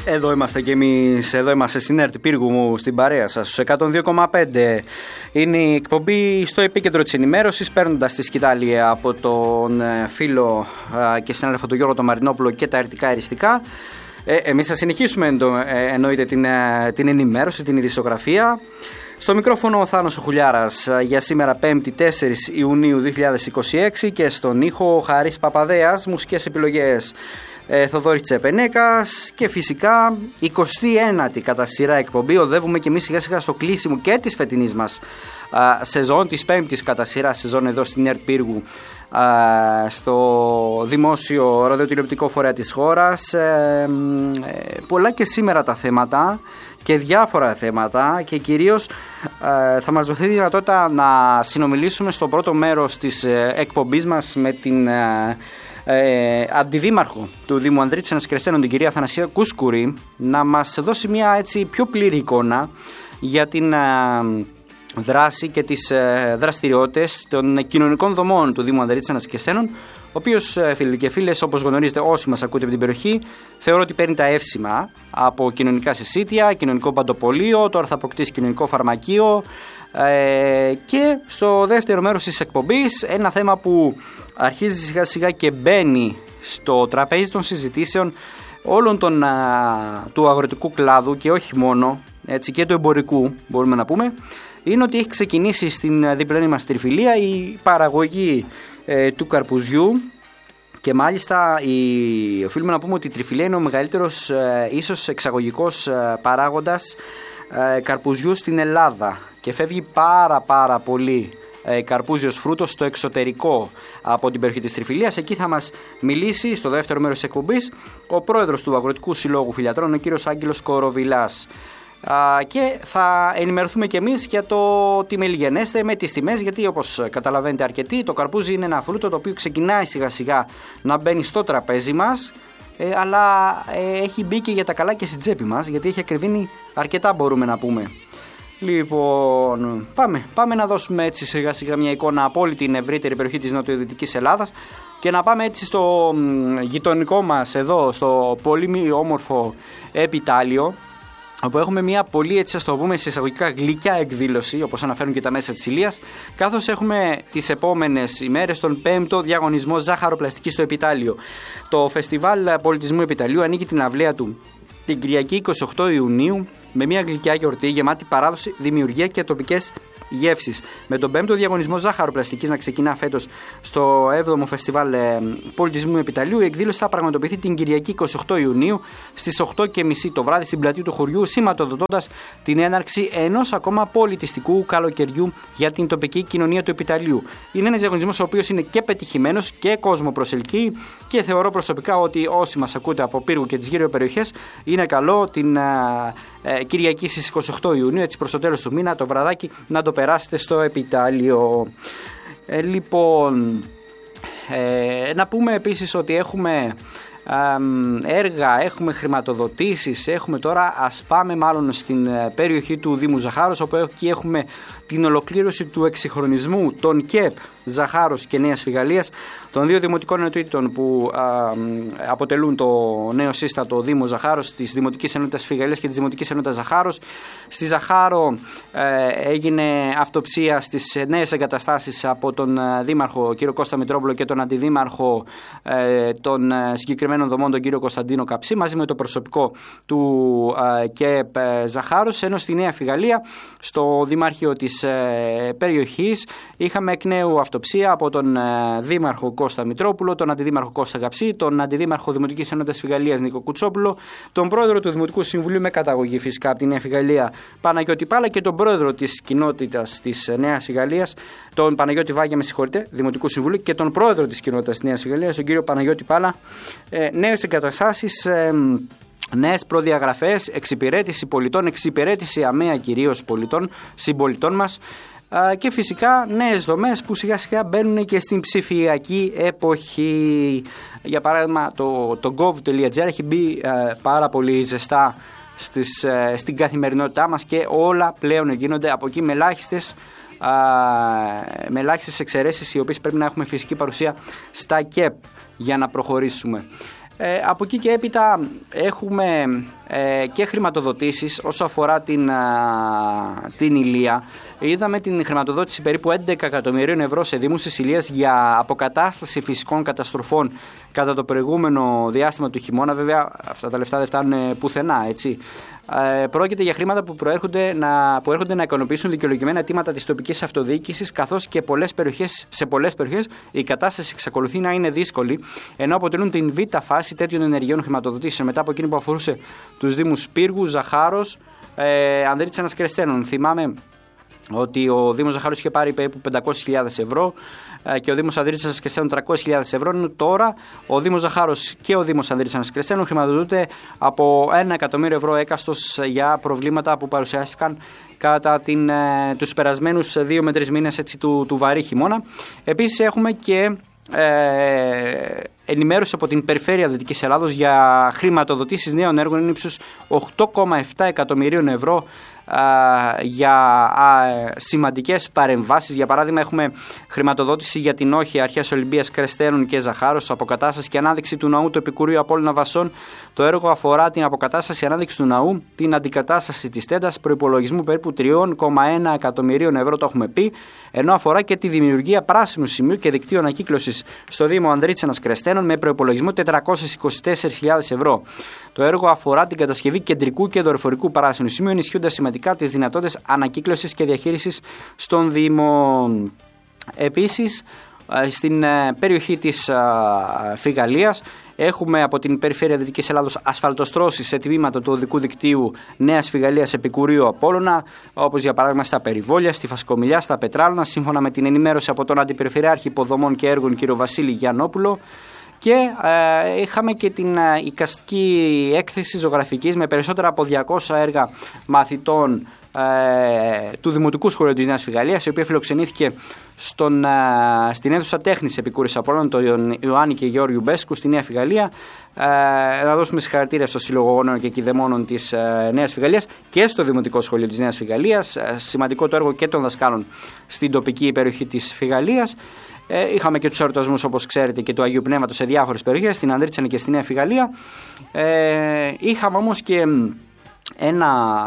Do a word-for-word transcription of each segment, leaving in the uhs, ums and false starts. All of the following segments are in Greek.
Εδώ είμαστε κι εμείς, εδώ είμαστε στην ΕΡΤ Πύργου μου, στην παρέα σας, στους εκατόν δύο κόμμα πέντε. Είναι η εκπομπή στο επίκεντρο της ενημέρωσης, παίρνοντας τη σκητάλη από τον φίλο και συνάδελφο του Γιώργο τον Μαρινόπουλο και τα ερτικά εριστικά. Ε, εμείς θα συνεχίσουμε εντο, ε, εννοείται την, την ενημέρωση, την ειδησιογραφία. Στο μικρόφωνο ο Θάνος ο Χουλιάρας για σήμερα πέμπτη τέσσερις Ιουνίου δύο χιλιάδες είκοσι έξι και στον ήχο ο Χαρίς Παπαδέας, μουσικές επιλογές ε, Θοδόρης Τσεπενέκας και φυσικά εικοστή ένατη κατά σειρά εκπομπή. Οδεύουμε και εμείς σιγά σιγά στο κλείσιμο και της φετινής μας α, σεζόν, της πέμπτης κατά σειρά σεζόν εδώ στην ΕΡΤ Πύργου, στο δημόσιο ραδιοτηλεοπτικό φορέα της χώρας. ε, ε, πολλά και σήμερα τα θέματα και διάφορα θέματα και κυρίως ε, θα μας δοθεί δυνατότητα να συνομιλήσουμε στο πρώτο μέρος της ε, εκπομπής μας με την ε, ε, αντιδήμαρχο του Δήμου Ανδρίτσενος Κρεστένων, την κυρία Θανασία Κούσκουρη, να μας δώσει μια έτσι πιο πλήρη εικόνα για την ε, δράση και τις ε, δραστηριότητες των κοινωνικών δομών του Δήμου Ανδρίτσενος Κρεστένων, ο οποίος, φίλοι και φίλες, όπως γνωρίζετε όσοι μας ακούτε από την περιοχή, θεωρώ ότι παίρνει τα εύσημα από κοινωνικά συσίτια, κοινωνικό παντοπολείο, τώρα θα αποκτήσει κοινωνικό φαρμακείο ε, και στο δεύτερο μέρος της εκπομπής ένα θέμα που αρχίζει σιγά σιγά και μπαίνει στο τραπέζι των συζητήσεων όλων των, α, του αγροτικού κλάδου και όχι μόνο, έτσι, και του εμπορικού μπορούμε να πούμε, είναι ότι έχει ξεκινήσει στην διπλανή μας Τριφυλία η παραγωγή ε, του καρπουζιού και μάλιστα η, οφείλουμε να πούμε ότι η Τριφυλία είναι ο μεγαλύτερος ε, ίσως εξαγωγικός ε, παράγοντας ε, καρπουζιού στην Ελλάδα και φεύγει πάρα πάρα πολύ ε, καρπούζιος φρούτος στο εξωτερικό από την περιοχή της Τριφυλίας. Εκεί θα μας μιλήσει στο δεύτερο μέρος της εκπομπής ο πρόεδρος του Αγροτικού Συλλόγου Φιλιατρών, ο κύριος Άγγελος Κοροβιλάς. Uh, και θα ενημερωθούμε και εμείς για το τι μελιγενέστε με τις τιμές, γιατί όπως καταλαβαίνετε αρκετοί, το καρπούζι είναι ένα φρούτο το οποίο ξεκινάει σιγά σιγά να μπαίνει στο τραπέζι μας, ε, αλλά ε, έχει μπει και για τα καλά και στην τσέπη μας, γιατί έχει ακριβήνει αρκετά μπορούμε να πούμε. Λοιπόν, πάμε, πάμε να δώσουμε έτσι σιγά σιγά μια εικόνα από όλη την ευρύτερη περιοχή της νοτιοδυτικής Ελλάδας και να πάμε έτσι στο μ, γειτονικό μας εδώ, στο πολύ όμορφο Επιτάλιο, όπου έχουμε μια πολύ, έτσι ας το πούμε σε εισαγωγικά, γλυκιά εκδήλωση, όπως αναφέρουν και τα μέσα της Ηλίας, καθώς έχουμε τις επόμενες ημέρες τον πέμπτο διαγωνισμό ζάχαροπλαστικής στο Επιτάλιο. Το Φεστιβάλ Πολιτισμού Επιταλίου ανοίγει την αυλαία του την Κυριακή εικοστή όγδοη Ιουνίου με μια γλυκιά γιορτή γεμάτη παράδοση, δημιουργία και τοπικές γεύσεις. Με τον πέμπτο διαγωνισμό ζάχαροπλαστικής να ξεκινά φέτος στο έβδομο Φεστιβάλ Πολιτισμού Επιταλίου, η εκδήλωση θα πραγματοποιηθεί την Κυριακή εικοστή όγδοη Ιουνίου στις οκτώ και μισή το βράδυ στην πλατεία του χωριού, σηματοδοτώντας την έναρξη ενός ακόμα πολιτιστικού καλοκαιριού για την τοπική κοινωνία του Επιταλίου. Είναι ένας διαγωνισμός ο οποίος είναι και πετυχημένος και κόσμο προσελκύει και θεωρώ προσωπικά ότι όσοι μας ακούτε από Πύργου και τις γύρω περιοχές, είναι καλό την α, ε, Κυριακή στις εικοστή όγδοη Ιουνίου, έτσι προς το τέλος του μήνα, το βραδάκι, να το περάσετε στο Επιτάλιο. Ε, λοιπόν, ε, να πούμε επίσης ότι έχουμε ε, έργα, έχουμε χρηματοδοτήσεις, έχουμε τώρα, ας πάμε μάλλον στην περιοχή του Δήμου Ζαχάρος, όπου εκεί έχουμε την ολοκλήρωση του εξυγχρονισμού των ΚΕΠ Ζαχάρος και Νέας Φιγαλίας, των δύο δημοτικών ενωτήτων που α, αποτελούν το νέο σύστατο Δήμο Ζαχάρος, της Δημοτικής Ενότητας Φιγαλίας και της Δημοτικής Ενότητας Ζαχάρος. Στη Ζαχάρο ε, έγινε αυτοψία στις νέες εγκαταστάσεις από τον Δήμαρχο κύριο Κώστα Μητρόπουλο και τον Αντιδήμαρχο ε, των συγκεκριμένων δομών, τον κύριο Κωνσταντίνο Καψί, μαζί με το προσωπικό του ε, ΚΕΠ Ζαχάρος, ενώ στη Νέα Φιγαλία, στο Δημάρχιο της ε, περιοχής, είχαμε εκ νέου αυτοψία από τον ε, Δήμαρχο Κώστα Μητρόπουλο, τον Αντιδήμαρχο Κώστα Καψί, τον Αντιδήμαρχο Δημοτικής Ενότητας Φιγαλίας Νίκο Κουτσόπουλο, τον Πρόεδρο του Δημοτικού Συμβουλίου με καταγωγή φυσικά από τη Νέα Φιγαλία Παναγιώτη Πάλα και τον Πρόεδρο της κοινότητας της Νέας Φιγαλίας, τον Παναγιώτη Βάγια, με συγχωρείτε, Δημοτικού Συμβουλίου, και τον Πρόεδρο της κοινότητας της Νέας Φιγαλίας, τον κύριο Παναγιώτη Πάλα. Ε, νέες εγκαταστάσεις, ε, νέες προδιαγραφές, εξυπηρέτηση πολιτών, εξυπηρέτηση αμαία κυρίως πολιτών, συμπολιτών μας, και φυσικά νέες δομές που σιγά σιγά μπαίνουν και στην ψηφιακή εποχή. Για παράδειγμα, το, το gov.gr έχει μπει ε, πάρα πολύ ζεστά στις, ε, στην καθημερινότητά μας και όλα πλέον γίνονται από εκεί με ελάχιστες με ελάχιστες εξαιρέσεις, οι οποίες πρέπει να έχουμε φυσική παρουσία στα ΚΕΠ για να προχωρήσουμε. Ε, από εκεί και έπειτα έχουμε ε, και χρηματοδοτήσεις όσο αφορά την, α, την Ηλία. Είδαμε την χρηματοδότηση περίπου έντεκα εκατομμυρίων ευρώ σε δήμους της Ηλίας για αποκατάσταση φυσικών καταστροφών κατά το προηγούμενο διάστημα του χειμώνα. Βέβαια αυτά τα λεφτά δεν φτάνουν πουθενά, έτσι. Ε, πρόκειται για χρήματα που, προέρχονται να, που έρχονται να ικανοποιήσουν δικαιολογημένα αιτήματα της τοπικής αυτοδιοίκησης, καθώς και πολλές περιοχές, σε πολλές περιοχές η κατάσταση εξακολουθεί να είναι δύσκολη, ενώ αποτελούν την β' φάση τέτοιων ενεργειών χρηματοδοτήσεων μετά από εκείνη που αφορούσε τους δήμους Πύργου, Ζαχάρος, ε, Ανδρίτσανας, Κρεστένων. Θυμάμαι ότι ο Δήμος Ζαχάρος είχε πάρει περίπου πεντακόσιες χιλιάδες ευρώ και ο Δήμος Ανδρίτσανας Κρεστένων τριακόσιες χιλιάδες ευρώ. Ενώ τώρα ο Δήμος Ζαχάρος και ο Δήμος Ανδρίτσανας Κρεστένων χρηματοδοτούνται από ένα εκατομμύριο ευρώ έκαστος για προβλήματα που παρουσιάστηκαν κατά την, τους περασμένους δύο με τρεις μήνες, έτσι, του, του βαρύ χειμώνα. Επίσης έχουμε και Ε, ενημέρωση από την Περιφέρεια Δυτικής Ελλάδος για χρηματοδοτήσεις νέων έργων ύψους οκτώ κόμμα επτά εκατομμυρίων ευρώ α, για α, σημαντικές παρεμβάσεις. Για παράδειγμα, έχουμε χρηματοδότηση για την όχια Αρχαίας Ολυμπίας Κρεστένων και Ζαχάρος, αποκατάσταση και ανάδειξη του ναού του Επικουρίου Απόλλωνα Βασών. Το έργο αφορά την αποκατάσταση, ανάδειξη του ναού, την αντικατάσταση της τέντας, προϋπολογισμού περίπου τρία κόμμα ένα εκατομμυρίων ευρώ, το έχουμε πει, ενώ αφορά και τη δημιουργία πράσινου σημείου και δικτύου ανακύκλωσης στο Δήμο Ανδρίτσανας Κρεστένων με προϋπολογισμό τετρακόσιες είκοσι τέσσερις χιλιάδες ευρώ. Το έργο αφορά την κατασκευή κεντρικού και δορυφορικού πράσινου σημείου, ενισχύοντας σημαντικά τις δυνατότητες ανακύκλωσης και διαχείρισης στον Δήμο. Επίσης, στην περιοχή της Φιγαλίας έχουμε από την Περιφέρεια Δυτικής Ελλάδος ασφαλτοστρώσεις σε τμήματα του οδικού δικτύου Νέας Φιγαλίας Επικουρίου Απόλλωνα, όπως για παράδειγμα στα Περιβόλια, στη Φασκομιλιά, στα Πετράλωνα, σύμφωνα με την ενημέρωση από τον Αντιπεριφερειάρχη Υποδομών και Έργων κ. Βασίλη Γιαννόπουλο. Και ε, είχαμε και την ε, εικαστική έκθεση ζωγραφικής με περισσότερα από διακόσια έργα μαθητών ε, του Δημοτικού Σχολείου της Νέας Φιγαλίας, η οποία φιλοξενήθηκε στον, ε, στην αίθουσα τέχνης Επικούρης Απόλλων, τον Ιωάννη και Γεώργιου Μπέσκου στη Νέα Φιγαλία. Ε, να δώσουμε συγχαρητήρια στο Σύλλογο Γονέων και Κηδεμόνων της ε, Νέας Φιγαλίας και στο Δημοτικό Σχολείο της Νέας Φιγαλίας. Ε, σημαντικό το έργο και των δασκάλων στην τοπική περιοχή της Φιγαλίας. Ε, είχαμε και τους εορτασμούς, όπως ξέρετε, και του Αγίου Πνεύματος σε διάφορες περιοχές, στην Ανδρίτσανη και στη Νέα Φιγαλία. Ε, είχαμε όμως και ένα,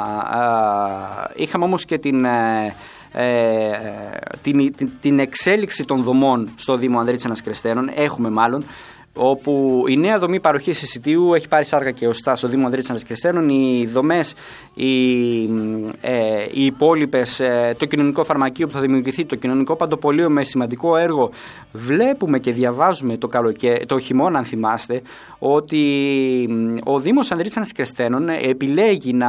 ε, είχαμε όμως και την, ε, ε, την, την, την εξέλιξη των δομών στο Δήμο Ανδρίτσανας Κρεστένων. Έχουμε μάλλον, όπου η νέα δομή παροχής εισιτίου έχει πάρει σάρκα και οστά στο Δήμο Ανδρίτσανας Κρεστένων. Οι δομές, οι, ε, οι υπόλοιπες, ε, το κοινωνικό φαρμακείο που θα δημιουργηθεί, το κοινωνικό παντοπολείο με σημαντικό έργο. Βλέπουμε και διαβάζουμε το, καλοκαι... το χειμώνα, αν θυμάστε, ότι ο Δήμος Ανδρίτσανας Κρεστένων επιλέγει να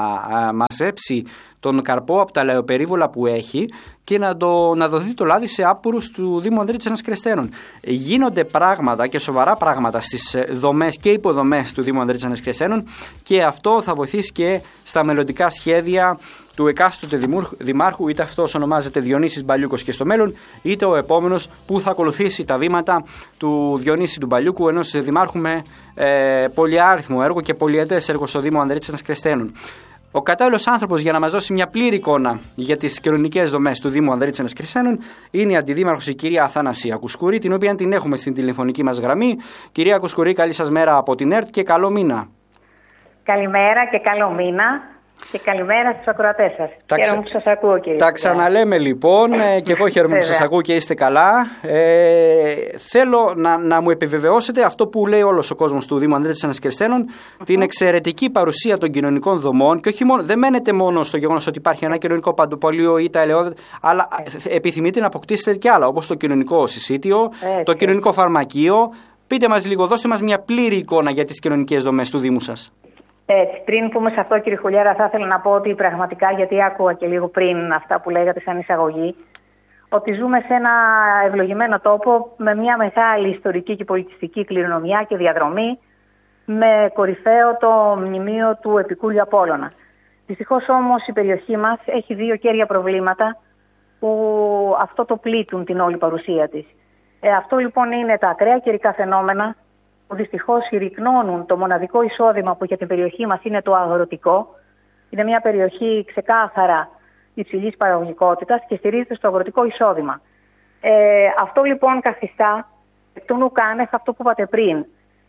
μαζέψει τον καρπό από τα λαοπερίβολα που έχει και να, το, να δοθεί το λάδι σε άπορους του Δήμου Ανδρίτσανας Κρεστένων. Γίνονται πράγματα και σοβαρά πράγματα στις δομές και υποδομές του Δήμου Ανδρίτσανας Κρεστένων και αυτό θα βοηθήσει και στα μελλοντικά σχέδια του εκάστοτε δημάρχου, είτε αυτός ονομάζεται Διονύσης Μπαλιούκος και στο μέλλον, είτε ο επόμενος που θα ακολουθήσει τα βήματα του Διονύση του Μπαλιούκου, ενός δημάρχου με ε, πολυάριθμο έργο και πολυετές έργο στο Δήμο Ανδρίτσανας Κρεστένων. Ο κατάλληλος άνθρωπος για να μας δώσει μια πλήρη εικόνα για τις κοινωνικές δομές του Δήμου Ανδρίτσανας Κρεστένων είναι η αντιδήμαρχος, η κυρία Αθανασία Κουσκουρή, την οποία την έχουμε στην τηλεφωνική μας γραμμή. Κυρία Κουσκουρή, καλή σας μέρα από την ΕΡΤ και καλό μήνα. Καλημέρα και καλό μήνα. Και καλημέρα στους ακροατές σας. Τα χαίρομαι ξα... που σας ακούω, κύριε. Τα ξαναλέμε λοιπόν και εγώ χαίρομαι που σας ακούω και είστε καλά. Ε, θέλω να, να μου επιβεβαιώσετε αυτό που λέει όλος ο κόσμος του Δήμου Ανδρίτσανας Κρεστένων, uh-huh. την εξαιρετική παρουσία των κοινωνικών δομών και όχι μόνο, δεν μένετε μόνο στο γεγονός ότι υπάρχει ένα κοινωνικό παντοπολείο ή τα ελαιόδια, αλλά uh-huh. επιθυμείτε να αποκτήσετε και άλλα, όπως το κοινωνικό συσίτιο, uh-huh. το κοινωνικό φαρμακείο. Πείτε μας λίγο, δώστε μας μια πλήρη εικόνα για τις κοινωνικές δομές του Δήμου σας. Έτσι, πριν πούμε σε αυτό, κύριε Χουλιέρα, θα ήθελα να πω ότι πραγματικά, γιατί άκουγα και λίγο πριν αυτά που λέγατε σαν εισαγωγή, ότι ζούμε σε ένα ευλογημένο τόπο με μια μεγάλη ιστορική και πολιτιστική κληρονομιά και διαδρομή, με κορυφαίο το μνημείο του Επικούριου Απόλλωνα. Δυστυχώς όμως η περιοχή μας έχει δύο κέρια προβλήματα που αυτό το πλήττουν την όλη παρουσία της. Ε, αυτό λοιπόν είναι τα ακραία καιρικά φαινόμενα, που δυστυχώς συρρυκνώνουν το μοναδικό εισόδημα που για την περιοχή μας είναι το αγροτικό. Είναι μια περιοχή ξεκάθαρα υψηλής παραγωγικότητας και στηρίζεται στο αγροτικό εισόδημα. Ε, αυτό λοιπόν καθιστά, εκ των ουκάνευ, αυτό που είπατε πριν,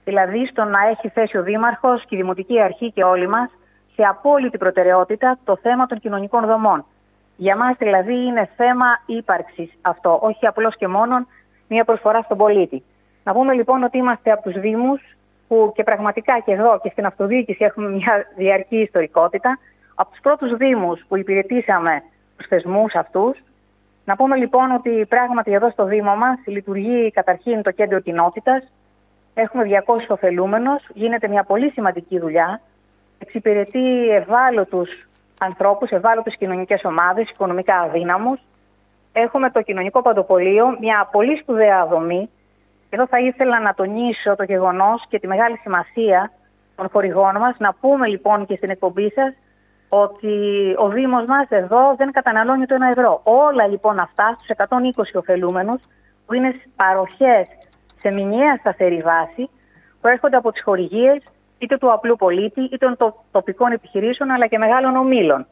Δηλαδή στο να έχει θέσει ο Δήμαρχος και η Δημοτική Αρχή και όλοι μας σε απόλυτη προτεραιότητα το θέμα των κοινωνικών δομών. Για μας δηλαδή είναι θέμα ύπαρξης αυτό, όχι απλώς και μόνο μια προσφορά στον πολίτη. Να πούμε λοιπόν ότι είμαστε από τους Δήμους που και πραγματικά και εδώ και στην αυτοδιοίκηση έχουμε μια διαρκή ιστορικότητα, από τους πρώτους Δήμους που υπηρετήσαμε τους θεσμούς αυτούς. Να πούμε λοιπόν ότι πράγματι εδώ στο Δήμο μας λειτουργεί καταρχήν το κέντρο κοινότητας, έχουμε διακόσιους ωφελούμενους, γίνεται μια πολύ σημαντική δουλειά, εξυπηρετεί ευάλωτους ανθρώπους, ευάλωτες κοινωνικές ομάδες, οικονομικά αδύναμους. Έχουμε το κοινωνικό παντοπολείο, μια πολύ σπουδαία δομή. Εδώ θα ήθελα να τονίσω το γεγονός και τη μεγάλη σημασία των χορηγών μας. Να πούμε λοιπόν και στην εκπομπή σας ότι ο Δήμος μας εδώ δεν καταναλώνει το ένα ευρώ. Όλα λοιπόν αυτά στους εκατόν είκοσι ωφελούμενους που είναι παροχές σε μηνιαία σταθερή βάση προέρχονται από τις χορηγίες είτε του απλού πολίτη είτε των τοπικών επιχειρήσεων αλλά και μεγάλων ομίλων.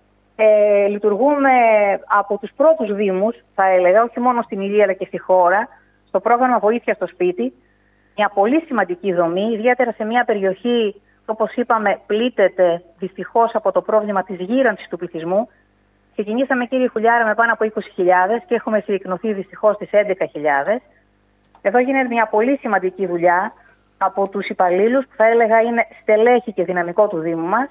Ε, λειτουργούμε από τους πρώτους Δήμους, θα έλεγα, όχι μόνο στην Ηλία αλλά και στη χώρα, στο πρόγραμμα Βοήθεια στο Σπίτι, μια πολύ σημαντική δομή, ιδιαίτερα σε μια περιοχή, όπως είπαμε, πλήττεται δυστυχώς από το πρόβλημα της γύρανσης του πληθυσμού. Ξεκινήσαμε, κύριε Χουλιάρα, με πάνω από είκοσι χιλιάδες και έχουμε συρρυκνωθεί δυστυχώς στις έντεκα χιλιάδες. Εδώ γίνεται μια πολύ σημαντική δουλειά από τους υπαλλήλους που θα έλεγα είναι στελέχη και δυναμικό του Δήμου μας.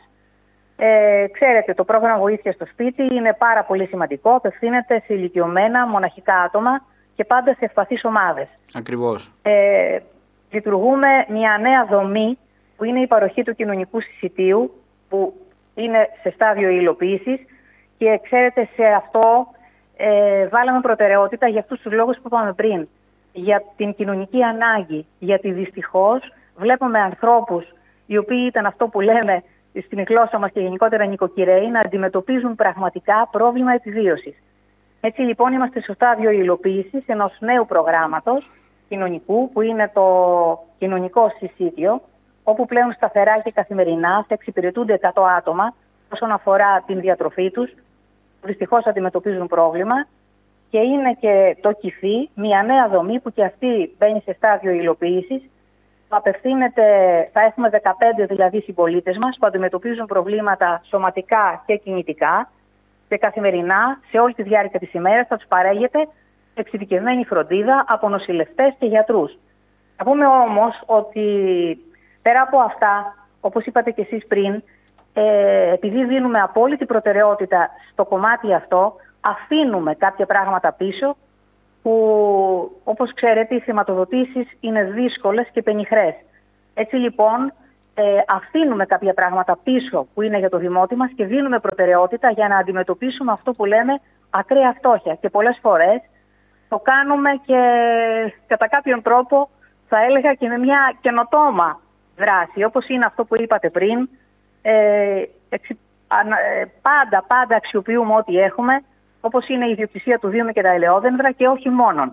Ε, ξέρετε, το πρόγραμμα Βοήθεια στο Σπίτι είναι πάρα πολύ σημαντικό, απευθύνεται σε ηλικιωμένα, μοναχικά άτομα και πάντα σε ευπαθείς ομάδες. Ακριβώς. Ε, λειτουργούμε μια νέα δομή που είναι η παροχή του κοινωνικού συσιτίου, που είναι σε στάδιο υλοποίησης και ξέρετε σε αυτό ε, βάλαμε προτεραιότητα για αυτούς τους λόγους που είπαμε πριν. Για την κοινωνική ανάγκη, γιατί δυστυχώς βλέπουμε ανθρώπους οι οποίοι ήταν αυτό που λέμε στην γλώσσα μας και γενικότερα νοικοκυρέοι να αντιμετωπίζουν πραγματικά πρόβλημα επιβίωσης. Έτσι λοιπόν είμαστε στο στάδιο υλοποίησης ενός νέου προγράμματος κοινωνικού που είναι το κοινωνικό συσίτιο, όπου πλέον σταθερά και καθημερινά θα εξυπηρετούνται εκατό άτομα όσον αφορά την διατροφή τους, που δυστυχώς αντιμετωπίζουν πρόβλημα, και είναι και το ΚΙΦΗ, μια νέα δομή που και αυτή μπαίνει σε στάδιο υλοποίησης. Απευθύνεται, θα έχουμε δεκαπέντε δηλαδή συμπολίτες μας που αντιμετωπίζουν προβλήματα σωματικά και κινητικά και καθημερινά σε όλη τη διάρκεια της ημέρας θα τους παρέχεται εξειδικευμένη φροντίδα από νοσηλευτές και γιατρούς. Θα πούμε όμως ότι πέρα από αυτά, όπως είπατε και εσείς πριν, ε, επειδή δίνουμε απόλυτη προτεραιότητα στο κομμάτι αυτό, αφήνουμε κάποια πράγματα πίσω που, όπως ξέρετε, οι χρηματοδοτήσεις είναι δύσκολες και πενιχρές. Έτσι λοιπόν ε, αφήνουμε κάποια πράγματα πίσω που είναι για το δημότη μας και δίνουμε προτεραιότητα για να αντιμετωπίσουμε αυτό που λέμε ακραία φτώχεια. Και πολλές φορές το κάνουμε και κατά κάποιον τρόπο θα έλεγα και με μια καινοτόμα δράση, όπως είναι αυτό που είπατε πριν. Ε, εξι, ανα, πάντα, πάντα αξιοποιούμε ό,τι έχουμε, όπως είναι η ιδιοκτησία του Δήμου και τα ελαιόδεντρα και όχι μόνον.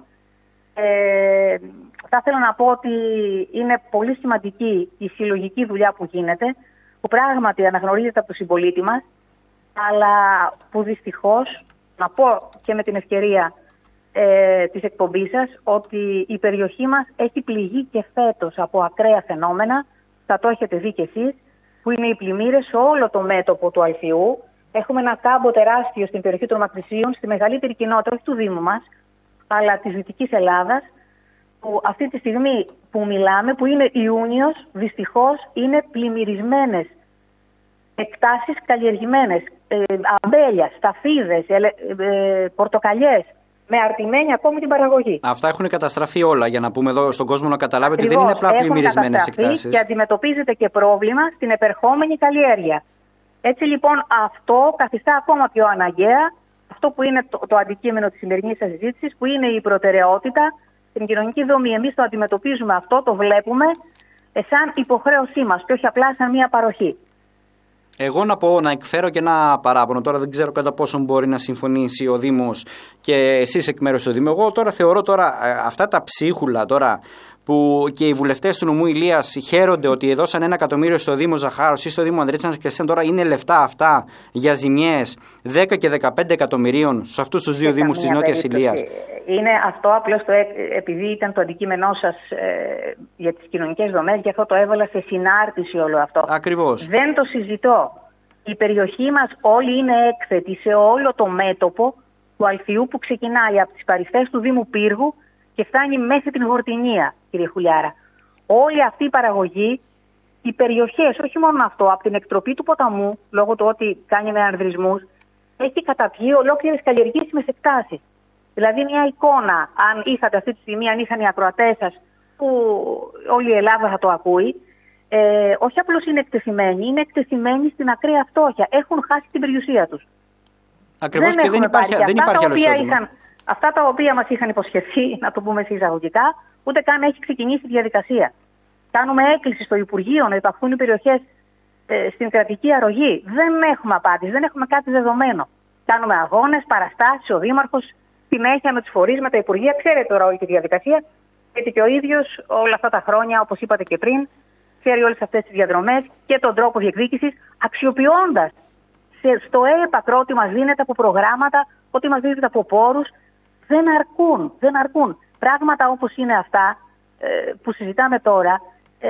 Ε, θα ήθελα να πω ότι είναι πολύ σημαντική η συλλογική δουλειά που γίνεται, που πράγματι αναγνωρίζεται από τον συμπολίτη μας, αλλά που δυστυχώς, να πω και με την ευκαιρία ε, της εκπομπής σας, ότι η περιοχή μας έχει πληγεί και φέτος από ακραία φαινόμενα, θα το έχετε δει κι εσείς, που είναι οι πλημμύρες σε όλο το μέτωπο του Αλφιού. Έχουμε ένα κάμπο τεράστιο στην περιοχή των Μακρυσίων, στη μεγαλύτερη κοινότητα, όχι του Δήμου μας, αλλά της Δυτικής Ελλάδας, που αυτή τη στιγμή που μιλάμε, που είναι Ιούνιος, δυστυχώς είναι πλημμυρισμένες εκτάσεις καλλιεργημένες, ε, αμπέλια, σταφίδες, ε, ε, πορτοκαλιές, με αρτημένη ακόμη την παραγωγή. Αυτά έχουν καταστραφεί όλα, για να πούμε εδώ στον κόσμο να καταλάβει ότι δεν είναι απλά πλημμυρισμένες εκτάσεις. Και αντιμετωπίζεται και πρόβλημα στην επερχόμενη καλλιέργεια. Έτσι λοιπόν αυτό καθιστά ακόμα πιο αναγκαία αυτό που είναι το, το αντικείμενο της σημερινής σας συζήτησης, που είναι η προτεραιότητα στην κοινωνική δομή. Εμείς το αντιμετωπίζουμε αυτό, το βλέπουμε σαν υποχρέωσή μας και όχι απλά σαν μια παροχή. Εγώ να πω, να εκφέρω και ένα παράπονο. Τώρα δεν ξέρω κατά πόσο μπορεί να συμφωνήσει ο Δήμος και εσείς εκ μέρους του Δήμου. Εγώ τώρα θεωρώ τώρα αυτά τα ψίχουλα τώρα που και οι βουλευτές του νομού Ηλίας χαίρονται ότι έδωσαν ένα εκατομμύριο στο Δήμο Ζαχάρος ή στο Δήμο Ανδρέτσανας Κρεστένων. Τώρα είναι λεφτά αυτά για ζημιές δέκα και δεκαπέντε εκατομμυρίων σε αυτούς τους δύο δήμους της Νότιας Ηλίας. Είναι αυτό απλώς το, επειδή ήταν το αντικείμενό σας ε, για τις κοινωνικές δομές, γι' αυτό το έβαλα σε συνάρτηση όλο αυτό. Ακριβώς. Δεν το συζητώ. Η περιοχή μας όλη είναι έκθετη σε όλο το μέτωπο του Αλφιού που ξεκινάει από τις παρυφές του Δήμου Πύργου και φτάνει μέχρι την Γορτινία, κύριε Χουλιάρα. Όλη αυτή η παραγωγή, οι περιοχές, όχι μόνο αυτό, από την εκτροπή του ποταμού, λόγω του ότι κάνει με ανδρισμούς, έχει καταπιεί ολόκληρες καλλιεργήσιμες εκτάσεις. Δηλαδή μια εικόνα, αν είχατε αυτή τη στιγμή, αν είχαν οι ακροατές σας, που όλη η Ελλάδα θα το ακούει, ε, όχι απλώς είναι εκτεθειμένοι, είναι εκτεθειμένοι στην ακραία φτώχεια. Έχουν χάσει την περιουσία τους. Ακριβώς, δεν και δεν υπάρχει, δεν υπάρχει άλλο εισόδημα. Αυτά τα οποία μας είχαν υποσχεθεί, να το πούμε σε εισαγωγικά, ούτε καν έχει ξεκινήσει η διαδικασία. Κάνουμε έκκληση στο Υπουργείο να υπαχθούν οι περιοχές ε, στην κρατική αρρωγή. Δεν έχουμε απάντηση, δεν έχουμε κάτι δεδομένο. Κάνουμε αγώνες, παραστάσεις, ο Δήμαρχος, συνέχεια με τους φορείς, με τα Υπουργεία. Ξέρετε τώρα όλη τη διαδικασία, γιατί και ο ίδιος όλα αυτά τα χρόνια, όπως είπατε και πριν, ξέρει όλες αυτές τις διαδρομές και τον τρόπο διεκδίκησης, αξιοποιώντας στο ΕΕΠΑΚΡΟ ότι μας δίνεται από προγράμματα, ότι μας δίνεται από πόρους. Δεν αρκούν, δεν αρκούν. Πράγματα όπως είναι αυτά ε, που συζητάμε τώρα ε,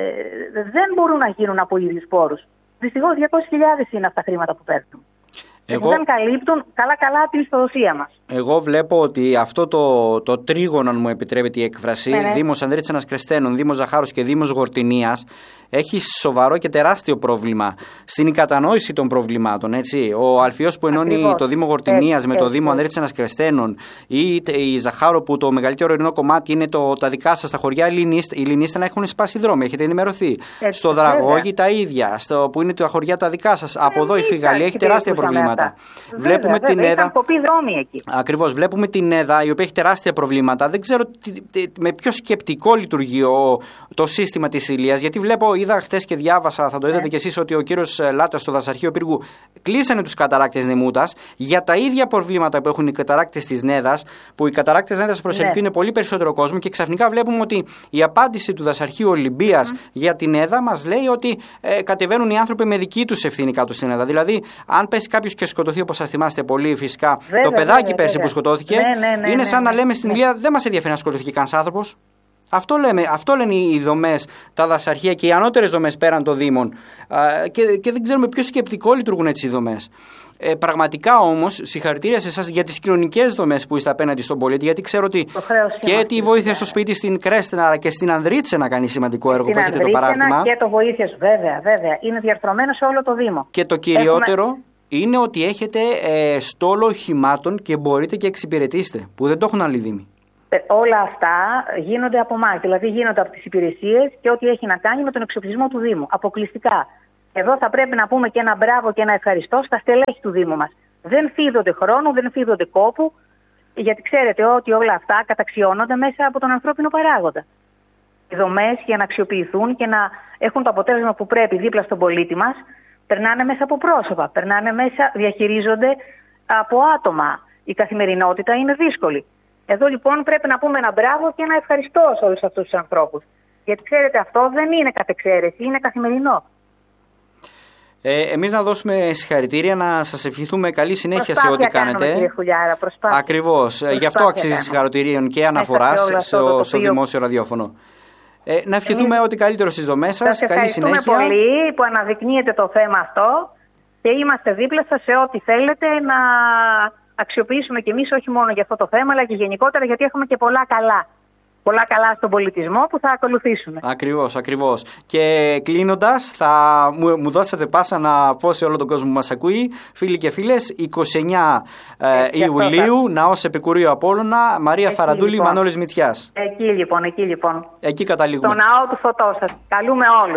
δεν μπορούν να γίνουν από ίδιους πόρους. Δυστυχώς διακόσιες χιλιάδες είναι αυτά τα χρήματα που παίρνουν. Εγώ... Δεν καλύπτουν καλά-καλά την ιστοδοσία μας. Εγώ βλέπω ότι αυτό το, το τρίγωνο, αν μου επιτρέπεται η έκφραση, ναι, ναι. Δήμος Ανδρέτσανας Κρεστένων, Δήμος Ζαχάρος και Δήμος Γορτινίας, έχει σοβαρό και τεράστιο πρόβλημα στην κατανόηση των προβλημάτων. Έτσι. Ο Αλφιός που ενώνει Ακριβώς. το Δήμο Γορτινίας έτσι, με το έτσι. Δήμο Ανδρέτσανας Κρεστένων, ή η Ζαχάρο που το μεγαλύτερο ορεινό κομμάτι είναι το, τα δικά σας, τα χωριά Ελληνίστα να έχουν σπάσει δρόμοι. Έχετε ενημερωθεί. Έτσι, στο Δραγόγι τα ίδια, στο, που είναι τα χωριά τα δικά σας. Από εδώ η Φιγαλία έχει τεράστια προβλήματα. Βλέπουμε βέβαια, την βέβαια, ΕΔΑ. Ακριβώς, βλέπουμε την ΕΔΑ η οποία έχει τεράστια προβλήματα. Δεν ξέρω τι, τι, με ποιο σκεπτικό λειτουργεί ο, το σύστημα της Ηλίας. Γιατί βλέπω, είδα χτες και διάβασα, θα το είδατε yeah. κι εσείς, ότι ο κύριος Λάτας στο δασαρχείο Πύργου κλείσανε τους καταράκτες Νεμούτας για τα ίδια προβλήματα που έχουν οι καταράκτες της Νέδας, που οι καταράκτες Νέδας προσελκύουν yeah. πολύ περισσότερο κόσμο και ξαφνικά βλέπουμε ότι η απάντηση του δασαρχείου Ολυμπίας mm. για την Νέδα μας λέει ότι ε, κατεβαίνουν οι άνθρωποι με δική τους ευθύνη κάτω στην Νέδα. Δηλαδή, αν πέσει κάποιος και σκοτωθεί, όπως σας θυμάστε πολύ φυσικά, βέβαια, το παιδάκι βέβαια, πέρσι βέβαια. που σκοτώθηκε, ναι, ναι, ναι, είναι σαν ναι, ναι, να λέμε στην ναι. Ηλία δεν μας ενδιαφέρει να σκοτωθεί κανένας άνθρωπος. Αυτό, λέμε, αυτό λένε οι δομές, τα δασαρχεία και οι ανώτερες δομές πέραν των Δήμων. Α, και, και δεν ξέρουμε ποιο σκεπτικό λειτουργούν έτσι οι δομές. Ε, πραγματικά όμως, συγχαρητήρια σε εσάς για τις κοινωνικές δομές που είστε απέναντι στον πολίτη, γιατί ξέρω ότι και τη βοήθεια στο σπίτι στην Κρέστενα αλλά και στην Ανδρίτσε να κάνει σημαντικό έργο που έχετε το παράδειγμα. Και το βοήθεια, βέβαια, βέβαια. Είναι διαρθρωμένο σε όλο το Δήμο. Και το κυριότερο. Έχουμε... είναι ότι έχετε ε, στόλο οχημάτων και μπορείτε και εξυπηρετήσετε, που δεν το έχουν άλλοι δήμοι. Ε, όλα αυτά γίνονται από εμάς, δηλαδή γίνονται από τις υπηρεσίες και ό,τι έχει να κάνει με τον εξοπλισμό του Δήμου, αποκλειστικά. Εδώ θα πρέπει να πούμε και ένα μπράβο και ένα ευχαριστώ στα στελέχη του Δήμου μας. Δεν φίδονται χρόνο, δεν φίδονται κόπου, γιατί ξέρετε ότι όλα αυτά καταξιώνονται μέσα από τον ανθρώπινο παράγοντα. Οι δομές για να αξιοποιηθούν και να έχουν το αποτέλεσμα που πρέπει δίπλα στον πολίτη μας, περνάνε μέσα από πρόσωπα, περνάνε μέσα, διαχειρίζονται από άτομα. Η καθημερινότητα είναι δύσκολη. Εδώ λοιπόν πρέπει να πούμε ένα μπράβο και ένα ευχαριστώ σε όλους αυτούς τους ανθρώπους. Γιατί ξέρετε, αυτό δεν είναι κατ' εξαίρεση, είναι καθημερινό. Ε, εμείς να δώσουμε συγχαρητήρια, να σας ευχηθούμε καλή συνέχεια προσπάθεια σε ό,τι κάνουμε, κάνετε. Κύριε Χουλιάρα, προσπάθεια. Ακριβώς. Προσπάθεια Γι' αυτό αξίζει συγχαρητήριων και αναφοράς στο, στο δημόσιο ραδιόφωνο. Ε, να ευχηθούμε Εμείς... ό,τι καλύτερο στις δομές σας. Καλή συνέχεια. Ευχαριστούμε πολύ που αναδεικνύετε το θέμα αυτό και είμαστε δίπλα σας σε ό,τι θέλετε να αξιοποιήσουμε κι εμείς, όχι μόνο για αυτό το θέμα, αλλά και γενικότερα, γιατί έχουμε και πολλά καλά. Πολλά καλά στον πολιτισμό που θα ακολουθήσουμε. Ακριβώς, ακριβώς. Και κλείνοντας, θα μου, μου δώσατε πάσα να πω σε όλο τον κόσμο που μας ακούει, φίλοι και φίλες, εικοστή ενάτη ε, Ιουλίου, Ναός Επικουρίου Απόλλωνα, Μαρία εκεί, Φαραντούλη, λοιπόν. Μανώλης Μητσιάς. Εκεί λοιπόν, εκεί λοιπόν. Εκεί καταλήγουμε. Στο Ναό του Φωτός σας. Καλούμε όλους.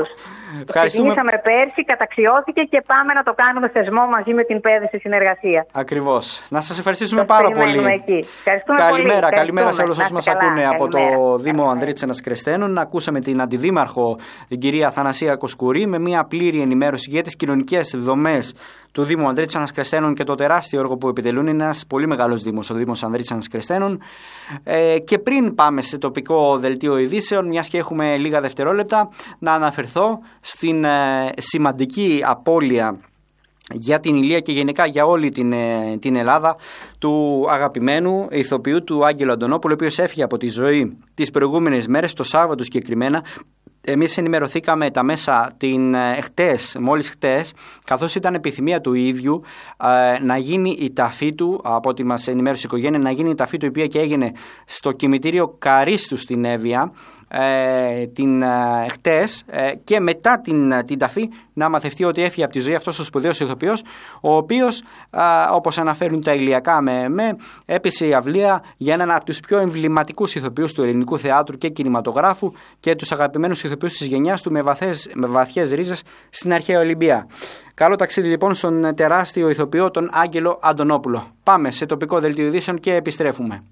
Ξεκινήσαμε πέρσι, καταξιώθηκε και πάμε να το κάνουμε θεσμό μαζί με την ΠΕΔ στη συνεργασία. Ακριβώς. Να σας ευχαριστήσουμε πάρα πολύ. Εκεί. Καλημέρα, πολύ. καλημέρα σε όλους όσους μας καλά. ακούνε από καλημέρα. το Δήμο Καλημέρα. Ανδρίτσανας Κρεστένων. Ακούσαμε την Αντιδήμαρχο, την κυρία Θανασία Κοσκουρή, με μια πλήρη ενημέρωση για τις κοινωνικές δομές του Δήμου Ανδρίτσανας Κρεστένων και το τεράστιο έργο που επιτελούν. Είναι ένας πολύ μεγάλος δήμος, ο Δήμος Ανδρίτσανας Κρεστένων. Ε, και πριν πάμε σε τοπικό δελτίο ειδήσεων, μιας και έχουμε λίγα δευτερόλεπτα, να αναφερθώ στην ε, σημαντική απώλεια για την Ηλία και γενικά για όλη την, την Ελλάδα του αγαπημένου ηθοποιού του Άγγελου Αντωνόπουλου, ο οποίος έφυγε από τη ζωή τις προηγούμενες μέρες, το Σάββατο συγκεκριμένα. Εμείς ενημερωθήκαμε τα μέσα την χτες, μόλις χτες, καθώς ήταν επιθυμία του ίδιου ε, να γίνει η ταφή του, από ό,τι μας ενημέρωσε η οικογένεια, να γίνει η ταφή του, η οποία και έγινε στο κημητήριο Καρίστου στην Εύβοια ε, την ε, χτες ε, και μετά την, την ταφή να μαθευτεί ότι έφυγε από τη ζωή αυτός ο σπουδαίος ηθοποιός, ο οποίος, ε, όπως αναφέρουν τα ηλιακά με, με έπεσε η αυλία για έναν από τους πιο εμβληματικούς ηθοποιούς του ελληνικού θεάτρου και κινηματογράφου και τους αγαπημένους ηθοποιούς της γενιάς του με, βαθές, με βαθιές ρίζες στην αρχαία Ολυμπία. Καλό ταξίδι λοιπόν στον τεράστιο ηθοποιό τον Άγγελο Αντωνόπουλο. Πάμε σε τοπικό δελτίο ειδήσεων και επιστρέφουμε.